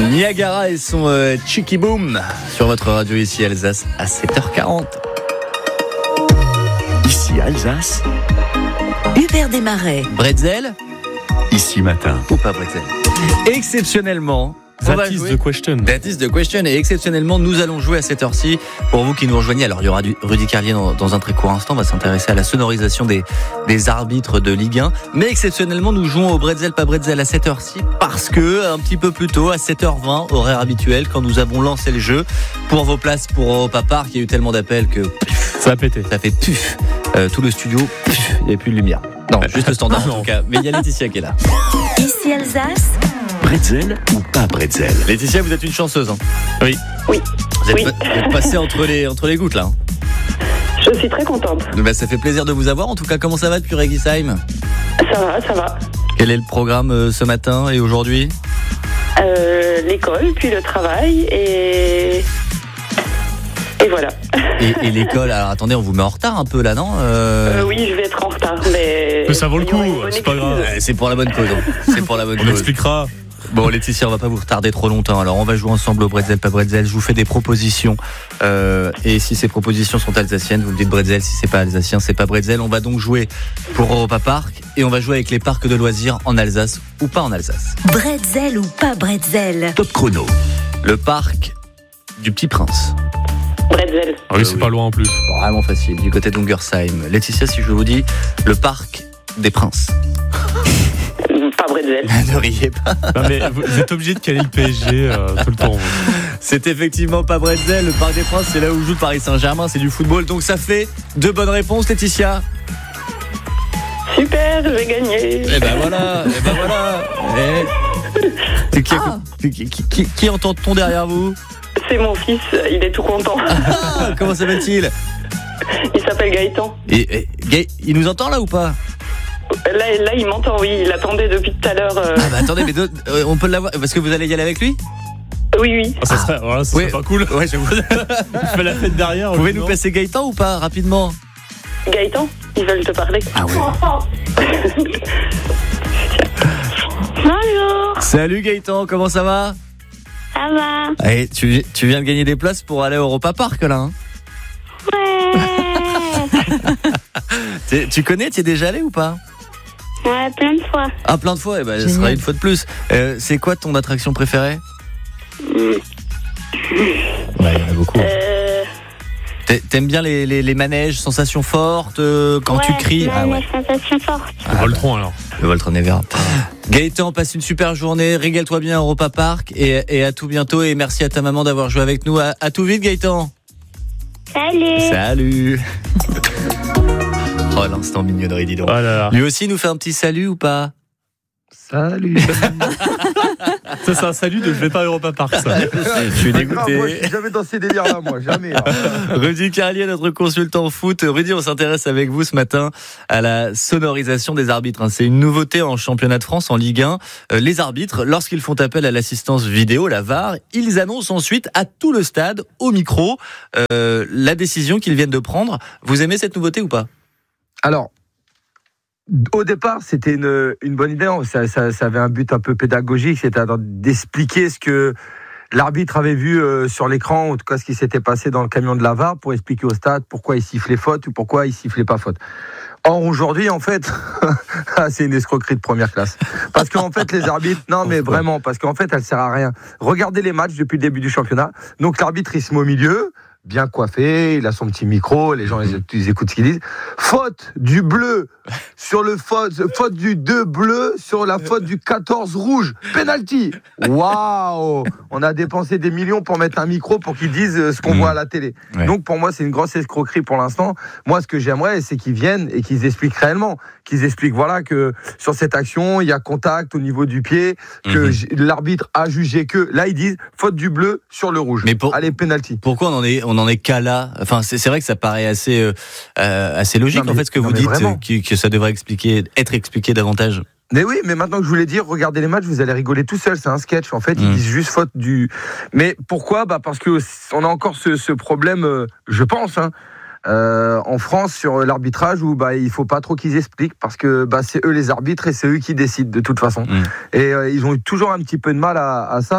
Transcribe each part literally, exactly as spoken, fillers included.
Niagara et son euh, Cheeky Boom sur votre radio ici Alsace à sept heures quarante. Ici Alsace. Hubert Desmarais. Bretzel. Ici matin. Ou pas Bretzel. Exceptionnellement. That is the question. That is the question. Et exceptionnellement, nous allons jouer à cette heure-ci. Pour vous qui nous rejoignez, alors il y aura du Rudy Carlier dans, dans un très court instant. On va s'intéresser à la sonorisation des, des arbitres de Ligue un. Mais exceptionnellement, nous jouons au Bretzel, pas Bretzel à cette heure-ci. Parce que, un petit peu plus tôt, à sept heures vingt, horaire habituel, quand nous avons lancé le jeu, pour vos places pour Europa Park, il y a eu tellement d'appels que pff, ça a pété. Ça fait puf. Euh, tout le studio, puf, il n'y a plus de lumière. Non, juste le standard en tout cas. Mais il y a Laetitia qui est là. Ici Alsace. Bretzel ou pas Bretzel? Laetitia, vous êtes une chanceuse. Hein. Oui. Oui. Vous êtes, oui. vous êtes passée entre les, entre les gouttes là. Hein. Je suis très contente. Bah, ça fait plaisir de vous avoir. En tout cas, comment ça va depuis Regisheim? Ça va, ça va. Quel est le programme euh, ce matin et aujourd'hui? euh, L'école, puis le travail et... Et voilà. Et, et l'école, alors attendez, on vous met en retard un peu là, non euh... Euh, oui, je vais être en retard, mais... Mais ça vaut le coup, c'est pas excuse. grave. Euh, C'est pour la bonne cause. Hein. C'est pour la bonne On cause. expliquera. Bon, Laetitia, on va pas vous retarder trop longtemps. Alors, on va jouer ensemble au Bretzel, pas Bretzel. Je vous fais des propositions. Euh, et si ces propositions sont alsaciennes, vous me dites Bretzel. Si c'est pas alsacien, c'est pas Bretzel. On va donc jouer pour Europa Park. Et on va jouer avec les parcs de loisirs en Alsace ou pas en Alsace. Bretzel ou pas Bretzel? Top chrono. Le parc du Petit Prince. Bretzel. Ah oui, c'est pas loin en plus. Bon, vraiment facile, du côté d'Ungersheim. Laetitia, si je vous dis le parc des Princes. Pas Bretzel. Ne riez pas. Non, mais vous êtes obligé de caler le P S G euh, tout le temps. C'est effectivement pas Bretzel. Le parc des Princes, c'est là où joue le Paris Saint-Germain. C'est du football. Donc ça fait deux bonnes réponses, Laetitia. Super, je vais gagner. Et ben voilà. Et ben voilà. Et... Qui, Ah. qui, qui, qui, qui entend-on derrière vous? C'est mon fils, il est tout content. Ah, comment s'appelle-t-il? Il s'appelle Gaëtan. et, et, Gaë- Il nous entend là ou pas? Là, là il m'entend, oui, il attendait depuis tout à l'heure. euh, Ah bah attendez, mais de- euh, on peut l'avoir parce que vous allez y aller avec lui? Oui, oui. Ah, ça serait, voilà, ça Oui. serait pas cool. Ouais, j'avoue. Je fais la fête derrière. Vous pouvez nous non passer Gaëtan ou pas rapidement? Gaëtan, ils veulent te parler. Ah oui. Bonjour, Salut Gaëtan, comment ça va? ça va? Allez, tu, tu viens de gagner des places pour aller au Europa Park là. Hein. Ouais. T'es- tu connais, tu es déjà allé ou pas? Ouais, plein de fois. Ah, plein de fois, et ben, ce Génial. sera une fois de plus. Euh, c'est quoi ton attraction préférée? Ouais, il y en a beaucoup. Euh, T'a- T'aimes bien les, les, les manèges, sensations fortes, euh, quand ouais, tu cries? la, Ah ouais, la sensation forte. Le Voltron alors. le Voltron Evera. Gaëtan, passe une super journée, régale-toi bien à Europa Park et, et à tout bientôt. Et merci à ta maman d'avoir joué avec nous. À, à tout vite, Gaëtan. Salut. Salut. Oh, l'instant mignonnerie, dis donc. Oh là là. Lui aussi nous fait un petit salut ou pas? Salut. Ça, c'est un salut de je vais pas à Europa Park, ça. Je suis Ah, moi, je dégoûté. suis jamais dans ces délires-là, moi, jamais. hein. Rudy Carlier, notre consultant foot. Rudy, on s'intéresse avec vous ce matin à la sonorisation des arbitres. C'est une nouveauté en championnat de France, en Ligue un. Euh, Les arbitres, lorsqu'ils font appel à l'assistance vidéo, la V A R, ils annoncent ensuite à tout le stade, au micro, euh, la décision qu'ils viennent de prendre. Vous aimez cette nouveauté ou pas? Alors, au départ, c'était une, une bonne idée. Ça, ça, ça avait un but un peu pédagogique, c'était d'expliquer ce que l'arbitre avait vu euh, sur l'écran, en tout cas ce qui s'était passé dans le camion de la V A R, pour expliquer au stade pourquoi il sifflait faute ou pourquoi il sifflait pas faute. Or, aujourd'hui, en fait, c'est une escroquerie de première classe. Parce qu'en fait, les arbitres, non mais vraiment, parce qu'en fait, elle sert à rien. Regardez les matchs depuis le début du championnat. Donc l'arbitre, il se met au milieu, bien coiffé, il a son petit micro, les gens ils, ils écoutent ce qu'ils disent. Faute du bleu sur le faute, faute du deux bleu sur la faute du quatorze rouge. Penalty. Waouh! On a dépensé des millions pour mettre un micro pour qu'ils disent ce qu'on Mmh. voit à la télé. Ouais. Donc pour moi, c'est une grosse escroquerie pour l'instant. Moi, ce que j'aimerais, c'est qu'ils viennent et qu'ils expliquent réellement, qu'ils expliquent voilà que sur cette action, il y a contact au niveau du pied, que Mmh. j- l'arbitre a jugé que là ils disent faute du bleu sur le rouge. Mais pour- Allez, penalty. Pourquoi on en est, on en est qu'à là? Enfin, c'est, c'est vrai que ça paraît assez, euh, euh, assez logique, Non, mais- en fait, ce que non, vous mais dites, vraiment. euh, que, que ça devrait expliquer, être expliqué davantage. Mais oui, mais maintenant que je voulais dire, regardez les matchs, vous allez rigoler tout seul. C'est un sketch. En fait, ils Mm. disent juste faute du. Mais pourquoi? Bah parce que on a encore ce, ce problème, euh, je pense, hein, euh, en France sur l'arbitrage où bah il faut pas trop qu'ils expliquent parce que bah c'est eux les arbitres et c'est eux qui décident de toute façon. Mm. Et euh, ils ont eu toujours un petit peu de mal à, à ça.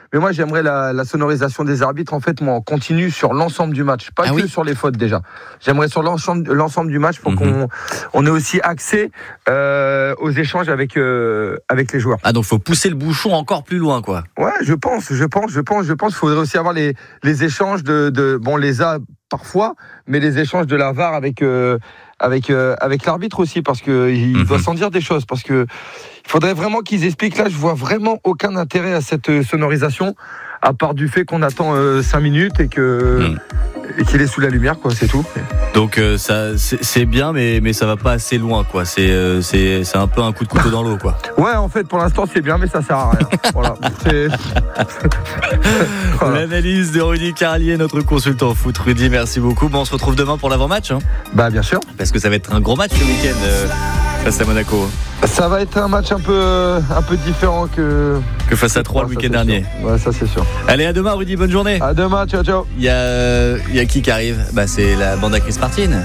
Mais moi, j'aimerais la, la sonorisation des arbitres, en fait, moi, en continu sur l'ensemble du match. Pas ah que oui sur les fautes, déjà. J'aimerais sur l'ensemble, l'ensemble du match pour mm-hmm. qu'on on ait aussi accès euh, aux échanges avec, euh, avec les joueurs. Ah, donc, il faut pousser le bouchon encore plus loin, quoi. Ouais, je pense, je pense, je pense, je pense. Il faudrait aussi avoir les, les échanges de, de. Bon, les a parfois, mais les échanges de la V A R avec. Euh, avec euh, avec l'arbitre aussi, parce que il mm-hmm. doit s'en dire des choses, parce que il faudrait vraiment qu'ils expliquent. Là, je vois vraiment aucun intérêt à cette sonorisation, à part du fait qu'on attend euh, cinq minutes et que mm. et qu'il est sous la lumière, quoi, c'est tout. Donc euh, ça c'est, c'est bien, mais mais ça va pas assez loin, quoi. C'est euh, c'est c'est un peu un coup de couteau dans l'eau, quoi. Ouais, en fait, pour l'instant, c'est bien, mais ça sert à rien. Voilà. C'est... voilà. L'analyse de Rudy Carlier, notre consultant foot. Rudy, merci beaucoup. Bon, on se retrouve demain pour l'avant-match. Hein, bah bien sûr. Parce que ça va être un gros match ce week-end euh, face à Monaco. Ça va être un match un peu un peu différent que que face à Troyes le week-end dernier. Sûr. Ouais, ça c'est sûr. Allez, à demain, Rudy. Bonne journée. À demain. Ciao, ciao. Il y a il y a qui qui arrive? Bah c'est la bande à Chris Martin.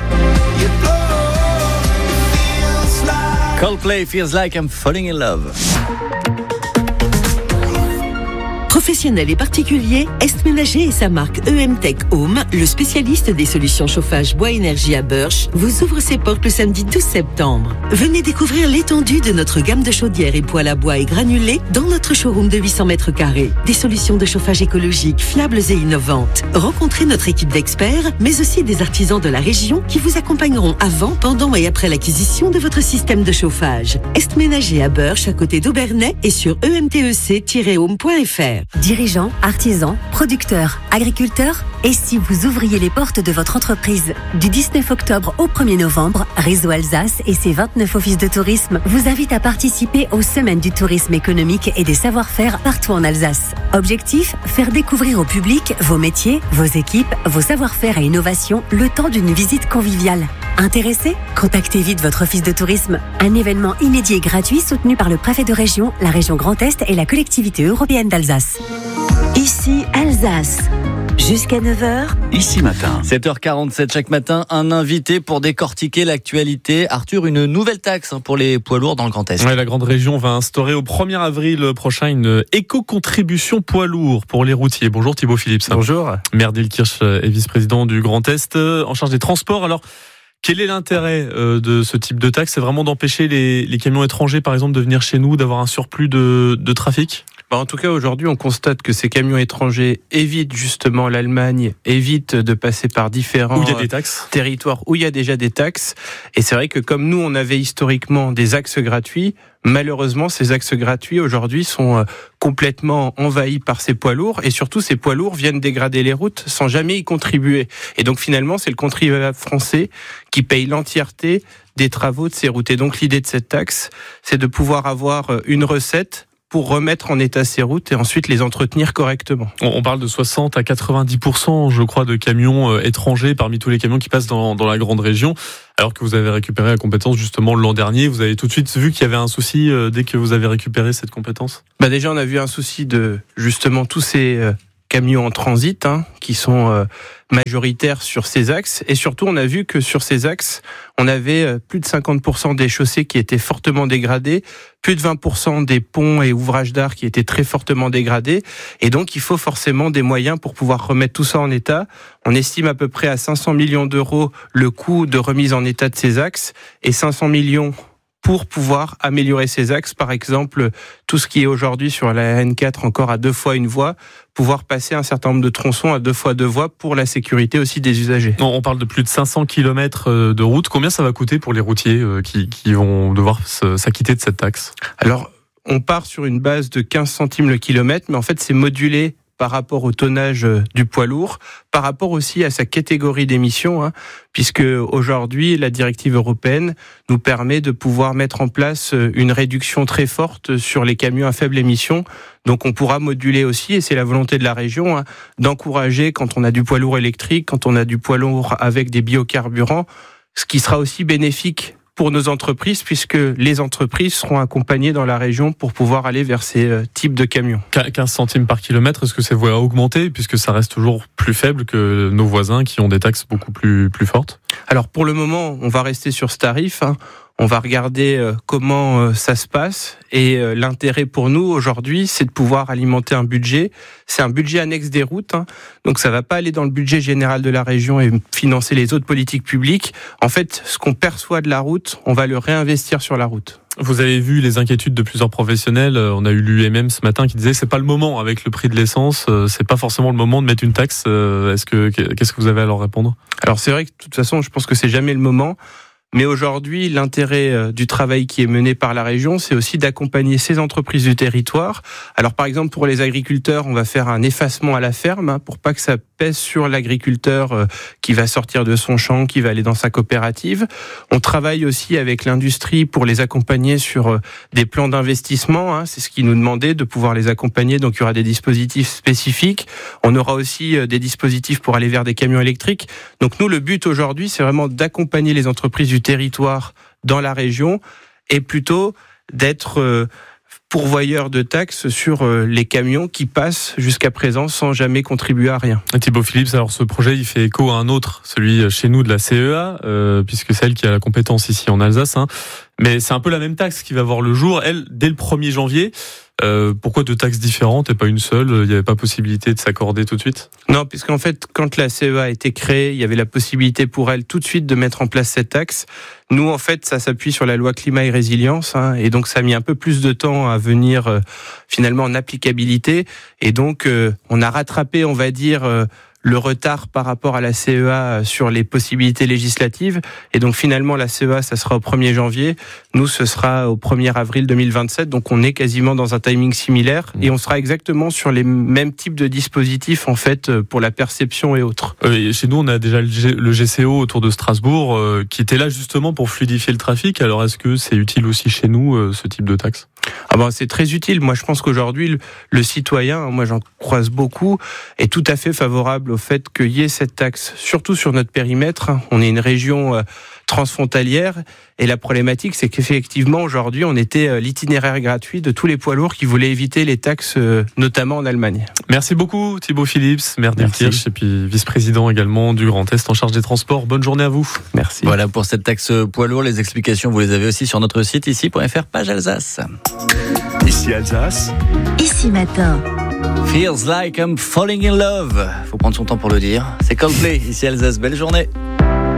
Coldplay, Feels Like I'm Falling in Love. Professionnels et particuliers, Est Ménager et sa marque E M Tech Home, le spécialiste des solutions chauffage bois énergie à Burch, vous ouvre ses portes le samedi douze septembre. Venez découvrir l'étendue de notre gamme de chaudières et poêles à bois et granulés dans notre showroom de huit cents mètres carrés. Des solutions de chauffage écologiques, fiables et innovantes. Rencontrez notre équipe d'experts, mais aussi des artisans de la région qui vous accompagneront avant, pendant et après l'acquisition de votre système de chauffage. Est Ménager à Burch, à côté d'Aubernais et sur e m t e c tiret home point f r. Dirigeants, artisans, producteurs, agriculteurs, et si vous ouvriez les portes de votre entreprise? Du dix-neuf octobre au premier novembre, Réseau Alsace et ses vingt-neuf offices de tourisme vous invitent à participer aux Semaines du tourisme économique et des savoir-faire partout en Alsace. Objectif, faire découvrir au public vos métiers, vos équipes, vos savoir-faire et innovations le temps d'une visite conviviale. Intéressé? Contactez vite votre office de tourisme. Un événement inédit et gratuit soutenu par le préfet de région, la région Grand Est et la collectivité européenne d'Alsace. Ici Alsace. Jusqu'à neuf heures. Ici matin. sept heures quarante-sept chaque matin, un invité pour décortiquer l'actualité. Arthur, une nouvelle taxe pour les poids lourds dans le Grand Est. Ouais, la grande région va instaurer au premier avril prochain une éco-contribution poids lourd pour les routiers. Bonjour Thibaut Philips. Bonjour. Maire d'Ilkirch et vice-président du Grand Est en charge des transports. Alors, quel est l'intérêt de ce type de taxe? C'est vraiment d'empêcher les, les camions étrangers, par exemple, de venir chez nous, d'avoir un surplus de, de trafic? Bah en tout cas, aujourd'hui, on constate que ces camions étrangers évitent justement l'Allemagne, évitent de passer par différents où il y a des taxes. territoires où il y a déjà des taxes. Et c'est vrai que comme nous, on avait historiquement des axes gratuits, malheureusement, ces axes gratuits aujourd'hui sont complètement envahis par ces poids lourds. Et surtout, ces poids lourds viennent dégrader les routes sans jamais y contribuer. Et donc finalement, c'est le contribuable français qui paye l'entièreté des travaux de ces routes. Et donc l'idée de cette taxe, c'est de pouvoir avoir une recette pour remettre en état ces routes et ensuite les entretenir correctement. On parle de soixante à quatre-vingt-dix pour cent, je crois, de camions étrangers parmi tous les camions qui passent dans, dans la grande région, alors que vous avez récupéré la compétence justement l'an dernier. Vous avez tout de suite vu qu'il y avait un souci dès que vous avez récupéré cette compétence? Bah déjà, on a vu un souci de justement tous ces euh, camions en transit hein, qui sont euh, majoritaires sur ces axes. Et surtout, on a vu que sur ces axes, on avait euh, plus de cinquante pour cent des chaussées qui étaient fortement dégradées, plus de vingt pour cent des ponts et ouvrages d'art qui étaient très fortement dégradés. Et donc, il faut forcément des moyens pour pouvoir remettre tout ça en état. On estime à peu près à cinq cents millions d'euros le coût de remise en état de ces axes et cinq cents millions pour pouvoir améliorer ces axes. Par exemple, tout ce qui est aujourd'hui sur la N quatre encore à deux fois une voie, pouvoir passer un certain nombre de tronçons à deux fois deux voies pour la sécurité aussi des usagers. On parle de plus de cinq cents kilomètres de route. Combien ça va coûter pour les routiers qui, qui vont devoir s'acquitter de cette taxe? Alors, on part sur une base de quinze centimes le kilomètre, mais en fait, c'est modulé par rapport au tonnage du poids lourd, par rapport aussi à sa catégorie d'émissions, hein, puisque aujourd'hui, la directive européenne nous permet de pouvoir mettre en place une réduction très forte sur les camions à faible émission. Donc on pourra moduler aussi, et c'est la volonté de la région, hein, d'encourager quand on a du poids lourd électrique, quand on a du poids lourd avec des biocarburants, ce qui sera aussi bénéfique pour nos entreprises, puisque les entreprises seront accompagnées dans la région pour pouvoir aller vers ces euh, types de camions. quinze centimes par kilomètre, est-ce que c'est voué à augmenter, puisque ça reste toujours plus faible que nos voisins qui ont des taxes beaucoup plus, plus fortes? Alors pour le moment, on va rester sur ce tarif. Hein. On va regarder euh, comment euh, ça se passe. Et euh, l'intérêt pour nous aujourd'hui, c'est de pouvoir alimenter un budget. C'est un budget annexe des routes, hein. Donc ça va pas aller dans le budget général de la région et financer les autres politiques publiques. En fait, ce qu'on perçoit de la route, on va le réinvestir sur la route. Vous avez vu les inquiétudes de plusieurs professionnels. On a eu l'U M M ce matin qui disait c'est pas le moment avec le prix de l'essence, c'est pas forcément le moment de mettre une taxe. Est-ce que qu'est-ce que vous avez à leur répondre ? Alors c'est vrai que de toute façon, je pense que c'est jamais le moment. Mais aujourd'hui, l'intérêt du travail qui est mené par la région, c'est aussi d'accompagner ces entreprises du territoire. Alors par exemple, pour les agriculteurs, on va faire un effacement à la ferme, hein, pour pas que ça pèse sur l'agriculteur euh, qui va sortir de son champ, qui va aller dans sa coopérative. On travaille aussi avec l'industrie pour les accompagner sur euh, des plans d'investissement, hein, c'est ce qu'ils nous demandaient, de pouvoir les accompagner. Donc il y aura des dispositifs spécifiques. On aura aussi euh, des dispositifs pour aller vers des camions électriques. Donc nous, le but aujourd'hui, c'est vraiment d'accompagner les entreprises du territoire dans la région et plutôt d'être euh, pourvoyeur de taxes sur euh, les camions qui passent jusqu'à présent sans jamais contribuer à rien. Thibaut Phillips, alors ce projet il fait écho à un autre, celui chez nous de la C E A, euh, puisque c'est elle qui a la compétence ici en Alsace, hein. Mais c'est un peu la même taxe qui va voir le jour, elle, dès le premier janvier. Euh, pourquoi deux taxes différentes et pas une seule ? Il n'y avait pas possibilité de s'accorder tout de suite ? Non, puisqu'en fait, quand la C E A a été créée, il y avait la possibilité pour elle tout de suite de mettre en place cette taxe. Nous, en fait, ça s'appuie sur la loi climat et résilience, hein, et donc ça a mis un peu plus de temps à venir euh, finalement en applicabilité. Et donc, euh, on a rattrapé, on va dire, euh, le retard par rapport à la C E A sur les possibilités législatives. Et donc finalement, la C E A, ça sera au premier janvier. Nous, ce sera au premier avril deux mille vingt-sept. Donc on est quasiment dans un timing similaire. Et on sera exactement sur les mêmes types de dispositifs, en fait, pour la perception et autres. Euh, chez nous, on a déjà le G C O autour de Strasbourg, euh, qui était là justement pour fluidifier le trafic. Alors est-ce que c'est utile aussi chez nous, euh, ce type de taxe ? Ah ben, c'est très utile. Moi, je pense qu'aujourd'hui, le, le citoyen, moi j'en croise beaucoup, est tout à fait favorable au fait qu'il y ait cette taxe, surtout sur notre périmètre. On est une région euh, transfrontalière et la problématique, c'est qu'effectivement, aujourd'hui, on était euh, l'itinéraire gratuit de tous les poids lourds qui voulaient éviter les taxes, euh, notamment en Allemagne. Merci beaucoup Thibaut Phillips, maire d'Elkirch et puis vice-président également du Grand Est en charge des transports. Bonne journée à vous. Merci. Voilà pour cette taxe poids lourd. Les explications, vous les avez aussi sur notre site ici point f r, page Alsace. Ici Alsace. Ici matin. Feels like I'm falling in love. Faut prendre son temps pour le dire. C'est Coldplay, ici Alsace. Belle journée.